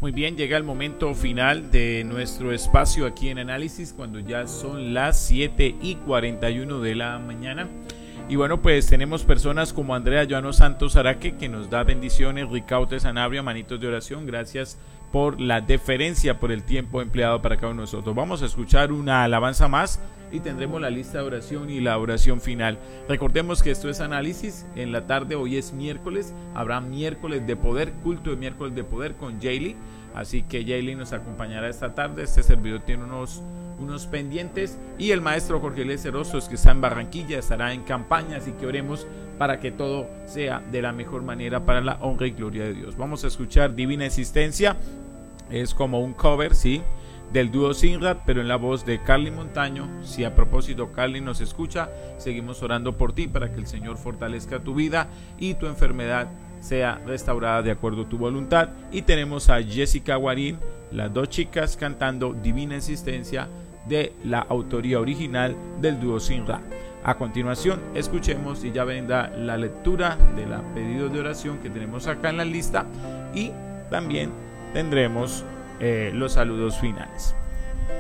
Muy bien, llega el momento final de nuestro espacio aquí en Análisis, cuando ya son las 7:41 de la mañana. Y bueno, pues tenemos personas como Andrea Joano Santos Araque, que nos da bendiciones, Ricaute Sanabria, manitos de oración, gracias por la deferencia, por el tiempo empleado para cada uno de nosotros. Vamos a escuchar una alabanza más y tendremos la lista de oración y la oración final. Recordemos que esto es Análisis en la tarde, hoy es miércoles, habrá miércoles de poder, culto de miércoles de poder con Jaylee, así que Jaylee nos acompañará esta tarde. Este servidor tiene unos pendientes, y el maestro Jorge L. Cerozos, que está en Barranquilla, estará en campaña, así que oremos para que todo sea de la mejor manera para la honra y gloria de Dios. Vamos a escuchar Divina Existencia, es como un cover, ¿sí?, del dúo Sinrad, pero en la voz de Carly Montaño. Si a propósito Carly nos escucha, seguimos orando por ti para que el Señor fortalezca tu vida y tu enfermedad sea restaurada de acuerdo a tu voluntad. Y tenemos a Jessica Guarín, las dos chicas cantando Divina Existencia, de la autoría original del dúo Sinrad. A continuación escuchemos y ya vendrá la lectura de los pedidos de oración que tenemos acá en la lista, y también tendremos los saludos finales.